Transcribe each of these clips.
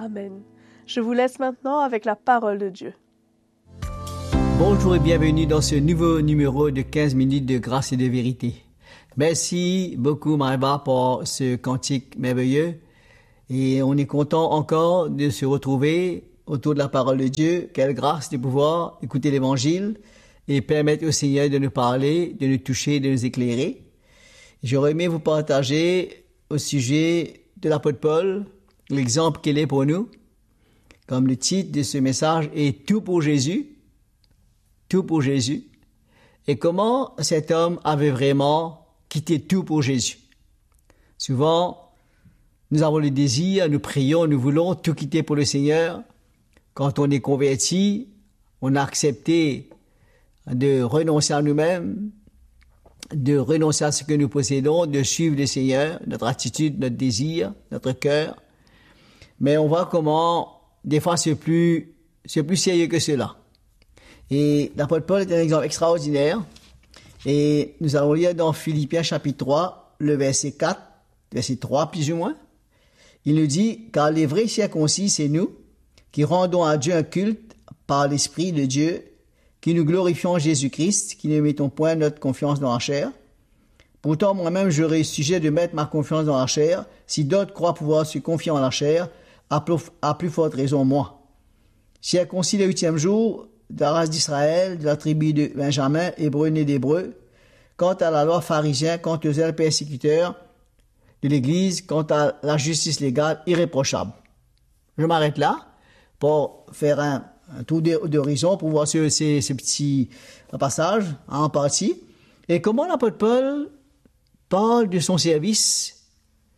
Amen. Je vous laisse maintenant avec la parole de Dieu. Bonjour et bienvenue dans ce nouveau numéro de 15 minutes de grâce et de vérité. Merci beaucoup Maëva pour ce cantique merveilleux et on est content encore de se retrouver autour de la parole de Dieu. Quelle grâce de pouvoir écouter l'évangile et permettre au Seigneur de nous parler, de nous toucher, de nous éclairer. J'aurais aimé vous partager au sujet de l'apôtre Paul, l'exemple qu'il est pour nous, comme le titre de ce message est « Tout pour Jésus », tout pour Jésus, et comment cet homme avait vraiment quitté tout pour Jésus. Souvent, nous avons le désir, nous prions, nous voulons tout quitter pour le Seigneur. Quand on est converti, on a accepté de renoncer à nous-mêmes, de renoncer à ce que nous possédons, de suivre le Seigneur, notre attitude, notre désir, notre cœur. Mais on voit comment, des fois, c'est plus sérieux que cela. Et l'apôtre Paul est un exemple extraordinaire. Et nous allons lire dans Philippiens chapitre 3, le verset 4, verset 3 plus ou moins. Il nous dit, car les vrais circoncis, c'est nous, qui rendons à Dieu un culte par l'Esprit de Dieu, qui nous glorifions Jésus-Christ, qui ne mettons point notre confiance dans la chair. Pourtant, moi-même, j'aurais sujet de mettre ma confiance dans la chair, si d'autres croient pouvoir se confier en la chair, à plus forte raison, moi. Circoncis le 8e jour, de la race d'Israël, de la tribu de Benjamin, hébreu né d'hébreu, quant à la loi pharisien, quant aux zèles persécuteurs de l'Église, quant à la justice légale, irréprochable. Je m'arrête là pour faire un tour d'horizon pour voir ces petits passages en partie. Et comment l'apôtre Paul parle de son service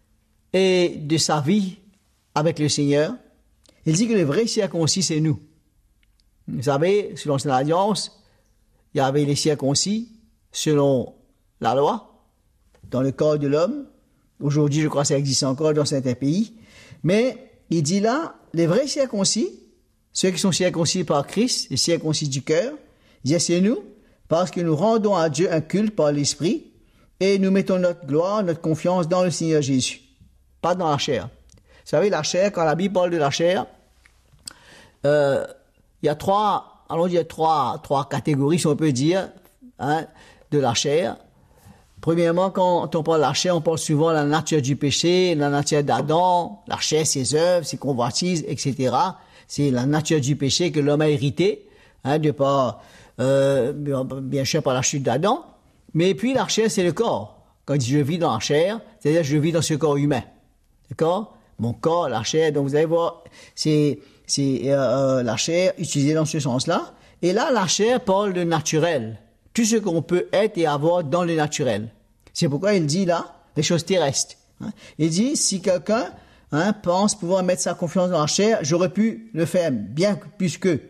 et de sa vie avec le Seigneur. Il dit que le vrai circoncis, c'est nous. Vous savez, selon l'ancienne alliance, il y avait les circoncis selon la loi, dans le corps de l'homme. Aujourd'hui, je crois que ça existe encore dans certains pays. Mais il dit là, les vrais circoncis, ceux qui sont circoncis par Christ, les circoncis du cœur, il dit c'est nous, parce que nous rendons à Dieu un culte par l'Esprit et nous mettons notre gloire, notre confiance dans le Seigneur Jésus, pas dans la chair. Vous savez, la chair, quand la Bible parle de la chair, il y a trois catégories, si on peut dire, de la chair. Premièrement, quand on parle de la chair, on parle souvent de la nature du péché, la nature d'Adam, la chair, ses œuvres, ses convoitises, etc. C'est la nature du péché que l'homme a hérité, de par, bien sûr, par la chute d'Adam. Mais puis, la chair, c'est le corps. Quand il dit je vis dans la chair, c'est-à-dire je vis dans ce corps humain. D'accord? Mon corps, la chair, donc vous allez voir, c'est la chair utilisée dans ce sens-là. Et là, la chair parle de naturel. Tout ce qu'on peut être et avoir dans le naturel. C'est pourquoi il dit là, les choses terrestres. Il dit, si quelqu'un pense pouvoir mettre sa confiance dans la chair, j'aurais pu le faire bien plus que.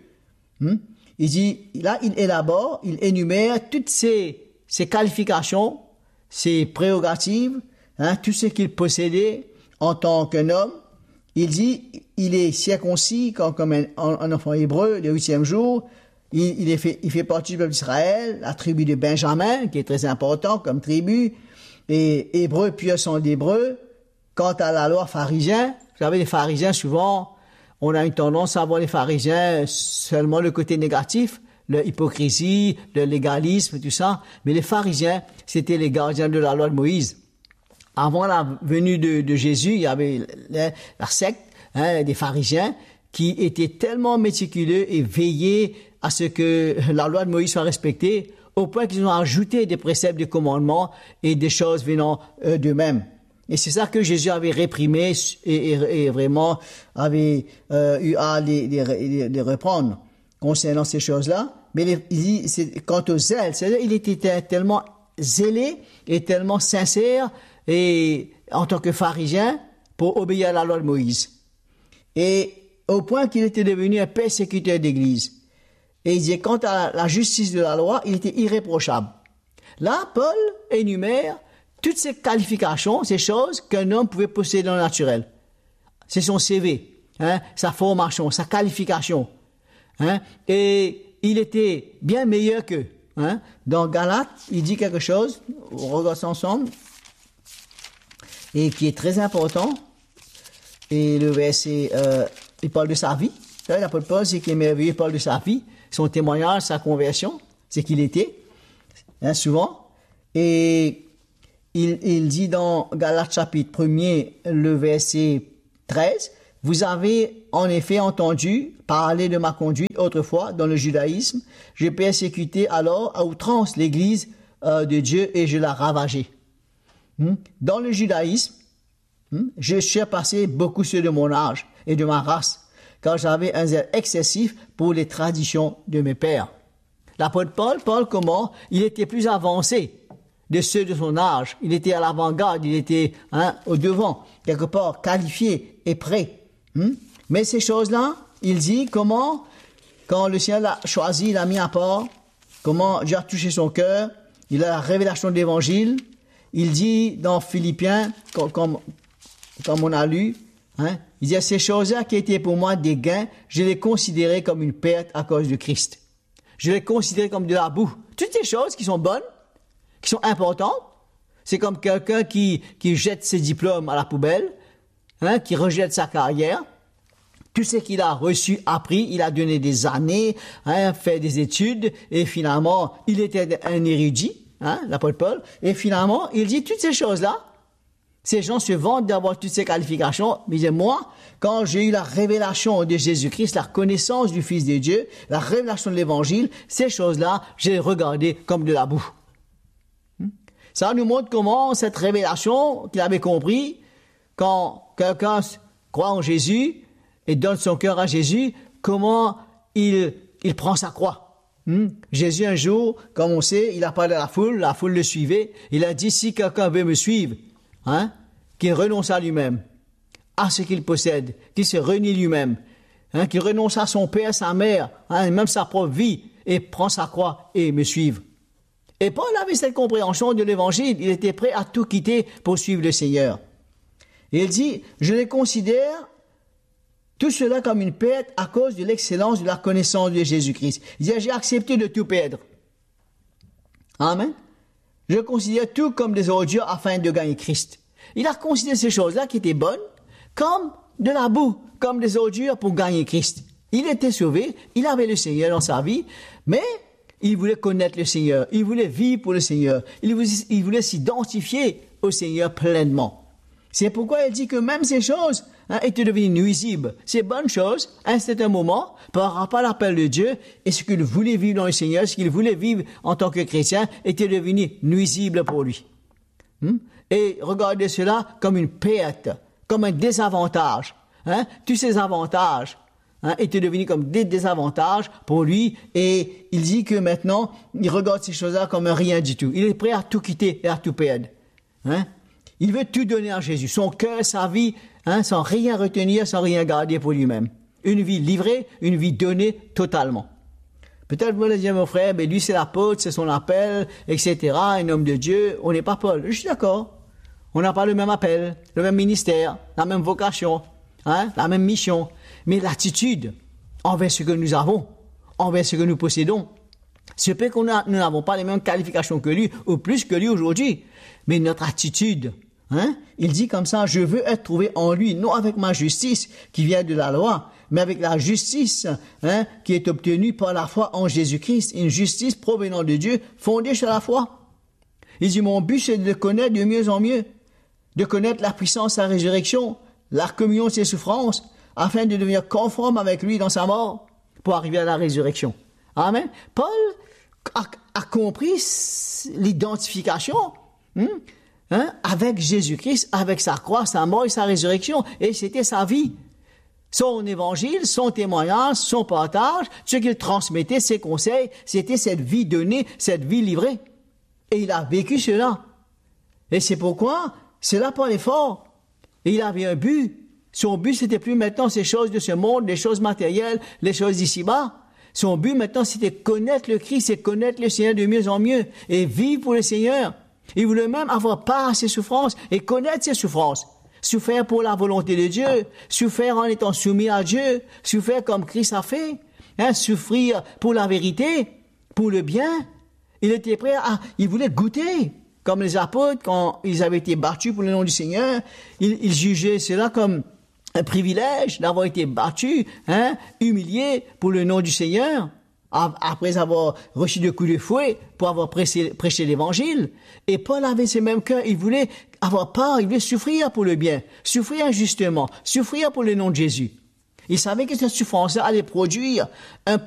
Il dit, là, il élabore, il énumère toutes ses qualifications, ses prérogatives, tout ce qu'il possédait en tant qu'un homme. Il dit, il est circoncis comme un enfant hébreu, le 8e jour. Il fait partie du peuple d'Israël, la tribu de Benjamin, qui est très important comme tribu, et hébreu, pur sang d'hébreu. Quant à la loi pharisien, vous savez, les pharisiens, souvent, on a une tendance à voir les pharisiens seulement le côté négatif, leur hypocrisie, leur légalisme, tout ça. Mais les pharisiens, c'était les gardiens de la loi de Moïse. Avant la venue de Jésus, il y avait la secte des pharisiens qui étaient tellement méticuleux et veillaient à ce que la loi de Moïse soit respectée, au point qu'ils ont ajouté des préceptes, des commandements et des choses venant d'eux-mêmes. Et c'est ça que Jésus avait réprimé et vraiment avait eu à les reprendre concernant ces choses-là. Mais il dit, quant au zèle, c'est-à-dire il était tellement zélé et tellement sincère et en tant que pharisien pour obéir à la loi de Moïse. Et au point qu'il était devenu un persécuteur d'église. Et il disait, quant à la justice de la loi, il était irréprochable. Là, Paul énumère toutes ces qualifications, ces choses qu'un homme pouvait posséder dans le naturel. C'est son CV, sa formation, sa qualification. Et il était bien meilleur qu'eux. Dans Galates, il dit quelque chose, on regarde ça ensemble, et qui est très important. Et le verset il parle de sa vie. L'apôtre Paul, c'est qu'il est merveilleux, il parle de sa vie, son témoignage, sa conversion, c'est qu'il était, souvent. Et il dit dans Galates chapitre 1er, le verset 13, « Vous avez en effet entendu parler de ma conduite autrefois dans le judaïsme. J'ai persécuté alors à outrance l'Église de Dieu et je l'ai ravagée. » Dans le judaïsme, je surpassais beaucoup ceux de mon âge et de ma race, car j'avais un zèle excessif pour les traditions de mes pères. L'apôtre Paul parle comment il était plus avancé de ceux de son âge. Il était à l'avant-garde, il était au devant, quelque part qualifié et prêt. Mais ces choses-là, il dit comment, quand le Seigneur l'a choisi, l'a mis à part, comment Dieu a touché son cœur, il a la révélation de l'Évangile. Il dit dans Philippiens, comme on a lu, il dit, ces choses-là qui étaient pour moi des gains, je les considérais comme une perte à cause de Christ. Je les considérais comme de la boue. Toutes ces choses qui sont bonnes, qui sont importantes, c'est comme quelqu'un qui jette ses diplômes à la poubelle, qui rejette sa carrière. Tout ce qu'il a reçu, appris, il a donné des années, fait des études, et finalement, il était un érudit, l'apôtre Paul, et finalement, il dit toutes ces choses-là. Ces gens se vantent d'avoir toutes ces qualifications, mais il dit, moi, quand j'ai eu la révélation de Jésus-Christ, la connaissance du Fils de Dieu, la révélation de l'Évangile, ces choses-là, j'ai regardé comme de la boue. Ça nous montre comment cette révélation qu'il avait compris, quand quelqu'un croit en Jésus et donne son cœur à Jésus, comment il prend sa croix. Jésus, un jour, comme on sait, il a parlé à la foule le suivait, il a dit, si quelqu'un veut me suivre, qu'il renonce à lui-même, à ce qu'il possède, qu'il se renie lui-même, qu'il renonce à son père, sa mère, même sa propre vie, et prend sa croix et me suive. Et Paul avait cette compréhension de l'Évangile, il était prêt à tout quitter pour suivre le Seigneur. Et il dit, je les considère tout cela comme une perte à cause de l'excellence de la connaissance de Jésus-Christ. Il dit, j'ai accepté de tout perdre. Amen. Je considère tout comme des ordures afin de gagner Christ. Il a considéré ces choses-là qui étaient bonnes comme de la boue, comme des ordures pour gagner Christ. Il était sauvé, il avait le Seigneur dans sa vie, mais il voulait connaître le Seigneur, il voulait vivre pour le Seigneur, il voulait s'identifier au Seigneur pleinement. C'est pourquoi il dit que même ces choses étaient devenues nuisibles. Ces bonnes choses, à un certain moment, par rapport à l'appel de Dieu, et ce qu'il voulait vivre dans le Seigneur, ce qu'il voulait vivre en tant que chrétien, étaient devenues nuisibles pour lui. Et regardez cela comme une perte, comme un désavantage. Tous ces avantages étaient devenus comme des désavantages pour lui, et il dit que maintenant, il regarde ces choses-là comme un rien du tout. Il est prêt à tout quitter et à tout perdre. Il veut tout donner à Jésus, son cœur, sa vie, sans rien retenir, sans rien garder pour lui-même. Une vie livrée, une vie donnée totalement. Peut-être vous allez dire, mon frère, mais lui c'est l'apôtre, c'est son appel, etc., un homme de Dieu, on n'est pas Paul. Je suis d'accord. On n'a pas le même appel, le même ministère, la même vocation, la même mission. Mais l'attitude envers ce que nous avons, envers ce que nous possédons, ce fait que nous n'avons pas les mêmes qualifications que lui, ou plus que lui aujourd'hui. Mais notre attitude, il dit comme ça, je veux être trouvé en lui, non avec ma justice qui vient de la loi, mais avec la justice qui est obtenue par la foi en Jésus-Christ, une justice provenant de Dieu, fondée sur la foi. Il dit, mon but c'est de le connaître de mieux en mieux, de connaître la puissance de sa résurrection, la communion de ses souffrances, afin de devenir conforme avec lui dans sa mort, pour arriver à la résurrection. Amen. Paul a compris l'identification avec Jésus-Christ, avec sa croix, sa mort et sa résurrection. Et c'était sa vie. Son évangile, son témoignage, son partage, ce qu'il transmettait, ses conseils, c'était cette vie donnée, cette vie livrée. Et il a vécu cela. Et c'est pourquoi cela Paul est fort. Et il avait un but. Son but, c'était plus maintenant ces choses de ce monde, les choses matérielles, les choses d'ici-bas. Son but maintenant, c'était connaître le Christ et connaître le Seigneur de mieux en mieux et vivre pour le Seigneur. Il voulait même avoir part à ses souffrances et connaître ses souffrances. Souffrir pour la volonté de Dieu, souffrir en étant soumis à Dieu, souffrir comme Christ a fait, souffrir pour la vérité, pour le bien. Il était prêt il voulait goûter. Comme les apôtres, quand ils avaient été battus pour le nom du Seigneur, ils jugeaient cela comme un privilège d'avoir été battu, humilié pour le nom du Seigneur, après avoir reçu de coups de fouet pour avoir prêché l'évangile. Et Paul avait ce même cœur, il voulait avoir part, il voulait souffrir pour le bien, souffrir injustement, souffrir pour le nom de Jésus. Il savait que cette souffrance allait produire un